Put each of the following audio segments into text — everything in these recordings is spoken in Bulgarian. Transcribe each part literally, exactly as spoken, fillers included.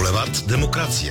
Булевард Демокрация.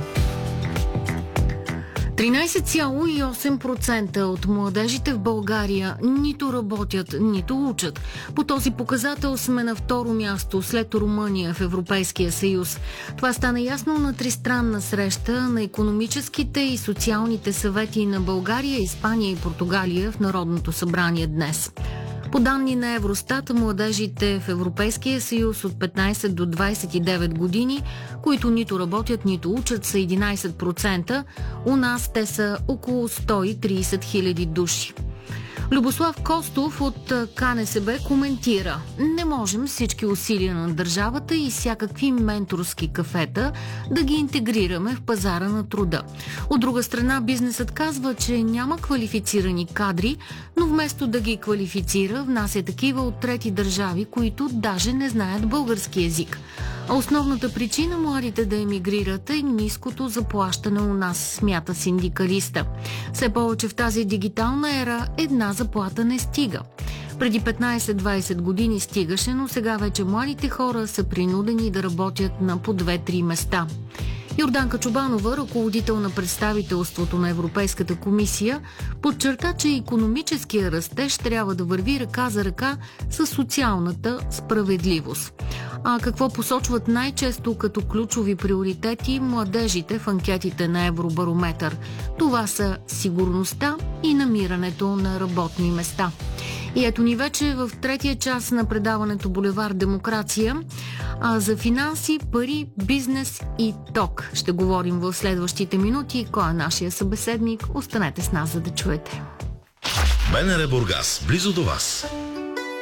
тринайсет цяло и осем процента от младежите в България нито работят, нито учат. По този показател сме на второ място след Румъния в Европейския съюз. Това стана ясно на тристранна среща на икономическите и социалните съвети на България, Испания и Португалия в Народното събрание днес. По данни на Евростат, младежите в Европейския съюз от петнайсет до двайсет и девет години, които нито работят, нито учат, са единайсет процента. У нас те са около сто и трийсет хиляди души. Любослав Костов от КНСБ коментира: не можем всички усилия на държавата и всякакви менторски кафета да ги интегрираме в пазара на труда. От друга страна, бизнесът казва, че няма квалифицирани кадри, но вместо да ги квалифицира, внася такива от трети държави, които даже не знаят български език. А основната причина младите да емигрират е ниското заплащане у нас, смята синдикалиста. Все повече в тази дигитална ера една заплата не стига. Преди петнайсет-двайсет години стигаше, но сега вече младите хора са принудени да работят на по две-три места. Йорданка Чобанова, ръководител на представителството на Европейската комисия, подчерта, че икономическия растеж трябва да върви ръка за ръка с социалната справедливост. А какво посочват най-често като ключови приоритети младежите в анкетите на Евробарометър? Това са сигурността и намирането на работни места. И ето ни вече в третия час на предаването Булевард Демокрация а за финанси, пари, бизнес и ток. Ще говорим в следващите минути. Кой е нашия събеседник? Останете с нас, за да чуете. БНР Бургас, близо до вас.